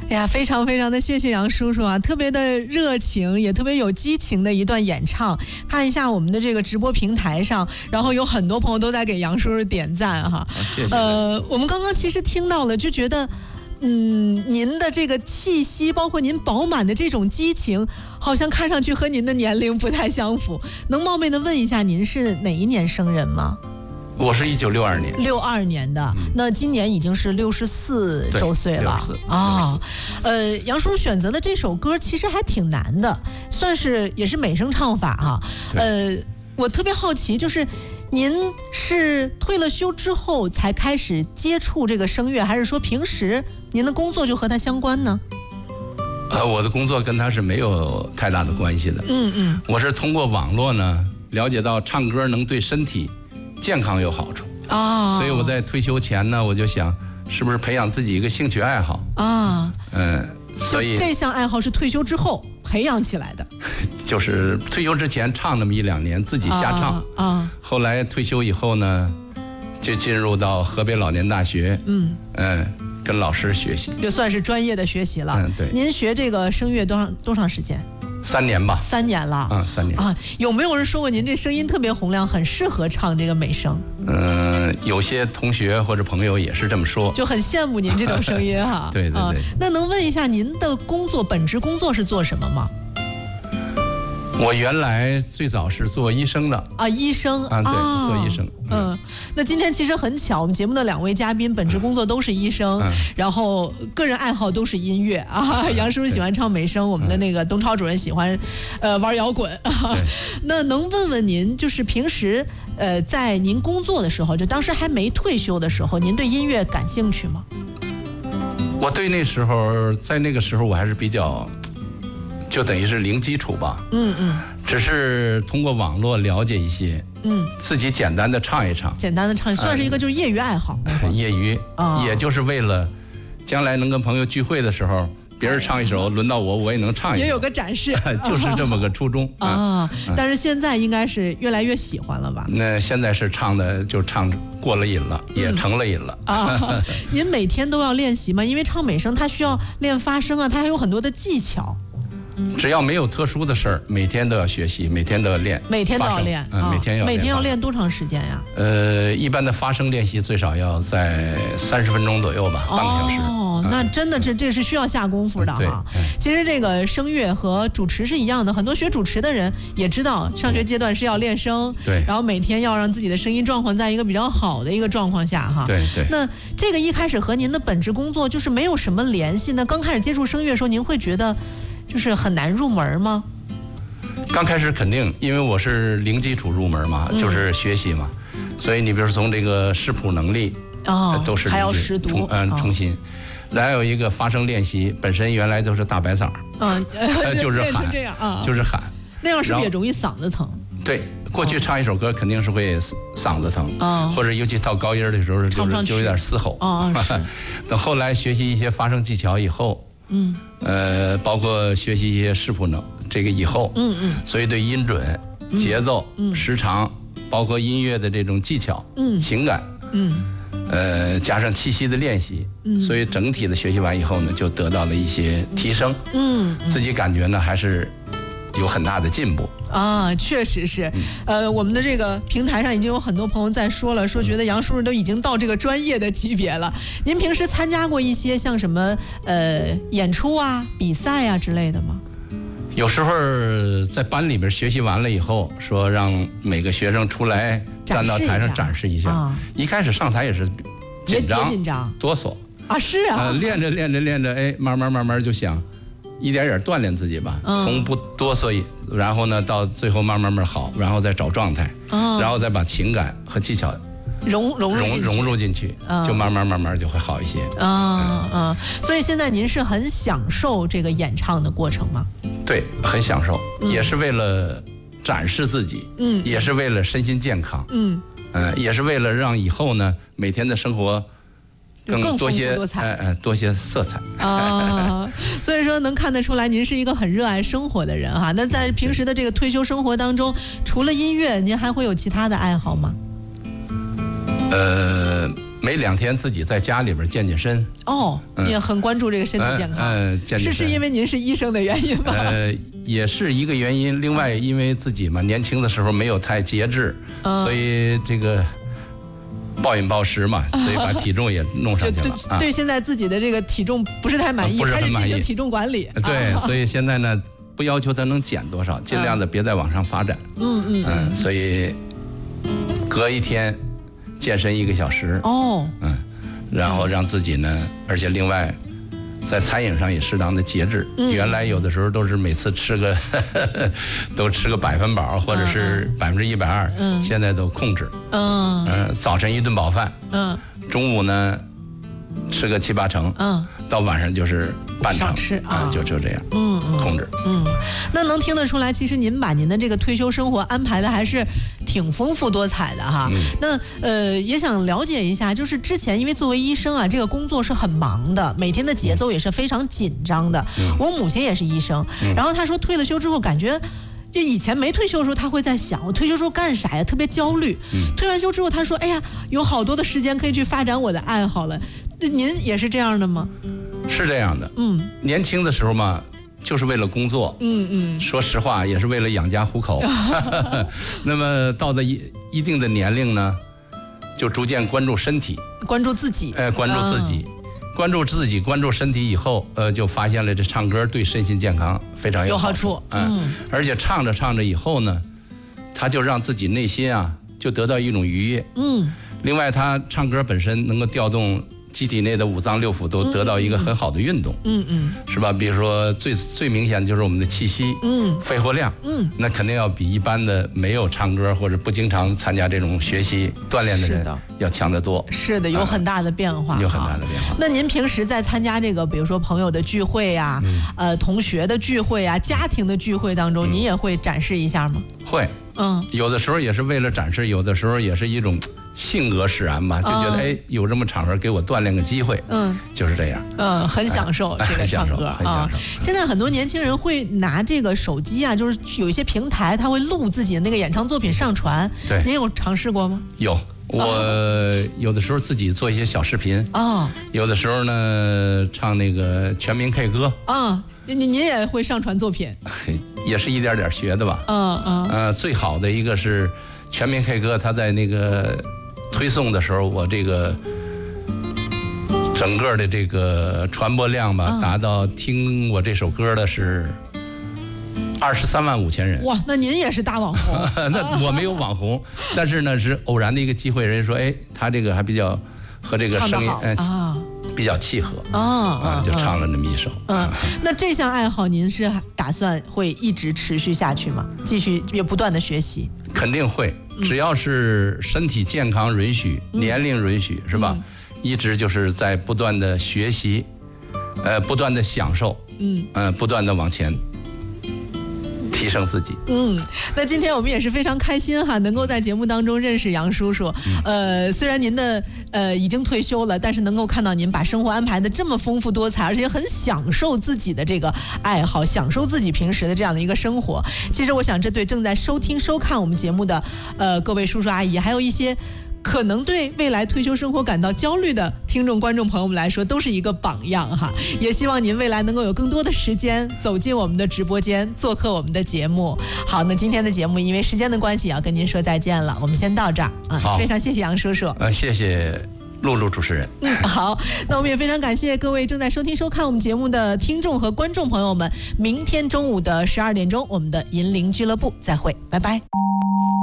哎呀，非常非常的谢谢杨叔叔啊，特别的热情，也特别有激情的一段演唱。看一下我们的这个直播平台上，然后有很多朋友都在给杨叔叔点赞哈。 谢谢。 我们刚刚其实听到了，就觉得。您的这个气息，包括您饱满的这种激情，好像看上去和您的年龄不太相符。能冒昧的问一下，您是哪一年生人吗？ 我是1962年 ，62年的，那今年已经是64周岁了啊。 杨叔选择的这首歌其实还挺难的，算是也是美声唱法哈。我特别好奇，就是您是退了休之后才开始接触这个声乐，还是说平时您的工作就和它相关呢？ 我的工作跟它是没有太大的关系的。我是通过网络呢了解到唱歌能对身体健康有好处啊，所以我在退休前呢，我就想是不是培养自己一个兴趣爱好啊。所以这项爱好是退休之后培养起来的。 就是退休之前唱那么1-2年，自己瞎唱啊。后来退休以后呢，就进入到河北老年大学，跟老师学习， 就算是专业的学习了。 对。 您学这个声乐多长时间 ？3年吧。 3年了。 3年啊。有没有人说过您这声音特别洪亮，很适合唱这个美声？ 有些同学或者朋友也是这么说， 就很羡慕您这种声音哈。 对。 那能问一下您的本职工作是做什么吗？ 我原来最早是做医生的啊，医生啊，对，做医生。 那今天其实很巧，我们节目的2位嘉宾本职工作都是医生，然后个人爱好都是音乐啊。杨叔叔喜欢唱美声，我们的那个东超主任喜欢玩摇滚。那能问问您，就是平时在您工作的时候，就当时还没退休的时候，您对音乐感兴趣吗？ 我对在那个时候我还是比较。就等于是零基础吧，只是通过网络了解一些，自己简单的唱一唱， 算是一个就是业余爱好， 业余，也就是为了将来能跟朋友聚会的时候，别人唱一首，轮到我也能唱一首， 也有个展示， 就是这么个初衷啊。但是现在应该是越来越喜欢了吧？ 那现在是唱过了瘾了，也成了瘾了啊。您每天都要练习吗？因为唱美声它需要练发声啊，它还有很多的技巧。 只要没有特殊的事儿，每天都要学习，每天都要练， 每天都要练，每天要练多长时间呀？ 一般的发声练习最少要在30分钟左右吧，半个小时。 那真的这是需要下功夫的哈。其实这个声乐和主持是一样的，很多学主持的人也知道，上学阶段是要练声， 对， 然后每天要让自己的声音状况在一个比较好的一个状况下哈。 对。 那这个一开始和您的本职工作就是没有什么联系呢？刚开始接触声乐的时候，您会觉得就是很难入门吗？ 刚开始肯定，因为我是零基础入门嘛，就是学习嘛，所以你比如说从这个识谱能力都是还要识读， 重新。还有一个发声练习，本身原来都是大白嗓，就是喊，就是喊， 那样是不是也容易嗓子疼？ 对，过去唱一首歌肯定是会嗓子疼，或者尤其到高音的时候就有点嘶吼。等后来学习一些发声技巧以后，包括学习一些识谱这个以后，所以对音准、节奏、时长，包括音乐的这种技巧、情感，加上气息的练习，所以整体的学习完以后呢，就得到了一些提升，自己感觉呢还是有很大的进步啊，确实是。我们的这个平台上已经有很多朋友在说了，说觉得杨叔叔都已经到这个专业的级别了。您平时参加过一些像什么演出啊、比赛啊之类的吗？ 有时候在班里边学习完了以后，说让每个学生出来站到台上展示一下。一开始上台也是紧张、哆嗦啊，是啊。 练着，哎，慢慢就想一点点锻炼自己吧，从不哆嗦，然后呢到最后慢慢好，然后再找状态，然后再把情感和技巧融入进去，就慢慢就会好一些。 所以现在您是很享受这个演唱的过程吗？ 对，很享受，也是为了展示自己，也是为了身心健康，也是为了让以后呢每天的生活更多些多些色彩啊。所以说能看得出来您是一个很热爱生活的人哈。那在平时的这个退休生活当中，除了音乐，您还会有其他的爱好吗？ 每2天自己在家里边健身。 哦，也很关注这个身体健康。是因为您是医生的原因吗？ 也是一个原因。另外，因为自己嘛，年轻的时候没有太节制，所以这个暴饮暴食嘛，所以把体重也弄上去了。 对现在自己的这个体重不是太满意，开始进行体重管理。 对，所以现在呢，不要求他能减多少，尽量的别再往上发展。所以隔一天健身1个小时。然后让自己呢，而且另外在餐饮上也适当的节制。原来有的时候都是每次吃个都吃个100分饱，或者是120%，现在都控制。早晨1顿饱饭，中午呢吃个7、8成，到晚上就是半成， 少吃啊， 就这样，控制。 那能听得出来，其实您把您的这个退休生活安排的还是挺丰富多彩的哈。那也想了解一下，就是之前因为作为医生啊，这个工作是很忙的，每天的节奏也是非常紧张的。我母亲也是医生，然后她说退了休之后感觉。就以前没退休的时候，他会在想我退休之后干啥呀，特别焦虑。退完休之后，他说：“哎呀，有好多的时间可以去发展我的爱好了。”您也是这样的吗？ 是这样的。年轻的时候嘛，就是为了工作。说实话，也是为了养家糊口。那么到了一定的年龄呢，就逐渐关注身体， 关注自己。 关注自己。关注自己，关注身体以后，就发现了这唱歌对身心健康非常有好处。而且唱着唱着以后呢，他就让自己内心啊就得到一种愉悦。另外，他唱歌本身能够调动机体内的5脏6腑都得到一个很好的运动。是吧？比如说最明显的就是我们的气息，肺活量，那肯定要比一般的没有唱歌或者不经常参加这种学习锻炼的人要强得多。 是的，有很大的变化。 有很大的变化。 那您平时在参加这个，比如说朋友的聚会呀，同学的聚会呀，家庭的聚会当中，您也会展示一下吗？ 会。有的时候也是为了展示，有的时候也是一种性格使然吧，就觉得有这么场合给我锻炼个机会，就是这样。 很享受这个唱歌啊。现在很多年轻人会拿这个手机啊，就是有一些平台，他会录自己的那个演唱作品上传。 对， 您有尝试过吗？ 有，我有的时候自己做一些小视频。有的时候呢，唱那个全民 K 歌。 您也会上传作品？ 也是一点点学的吧。最好的一个是全民 K 歌，他在那个推送的时候，我这个整个的这个传播量吧，达到听我这首歌的是23万5千人。 哇，那您也是大网红。 那我没有网红，但是呢是偶然的一个机会，人家说他这个还比较和这个声音比较契合。就唱了那么一首。 那这项爱好您是打算会一直持续下去吗？继续也不断的学习？肯定会，只要是身体健康允许，年龄允许，是吧？一直就是在不断的学习，不断的享受，不断的往前提升自己。那今天我们也是非常开心哈，能够在节目当中认识杨叔叔。虽然您的已经退休了，但是能够看到您把生活安排的这么丰富多彩，而且很享受自己的这个爱好，享受自己平时的这样的一个生活。其实我想，这对正在收听收看我们节目的各位叔叔阿姨，还有一些可能对未来退休生活感到焦虑的听众观众朋友们来说，都是一个榜样哈。也希望您未来能够有更多的时间走进我们的直播间，做客我们的节目。好，那今天的节目因为时间的关系要跟您说再见了，我们先到这儿啊。非常谢谢杨叔叔。谢谢露露主持人。好，那我们也非常感谢各位正在收听收看我们节目的听众和观众朋友们。明天中午的12点钟，我们的银铃俱乐部再会，拜拜。